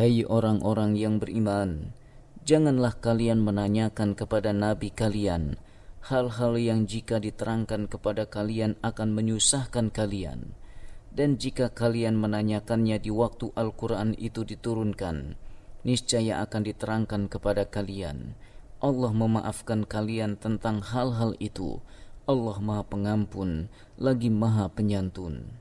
Hai orang-orang yang beriman, janganlah kalian menanyakan kepada Nabi kalian hal-hal yang jika diterangkan kepada kalian akan menyusahkan kalian. Dan jika kalian menanyakannya di waktu Al-Quran itu diturunkan, niscaya akan diterangkan kepada kalian. Allah memaafkan kalian tentang hal-hal itu. Allah Maha Pengampun lagi Maha Penyantun.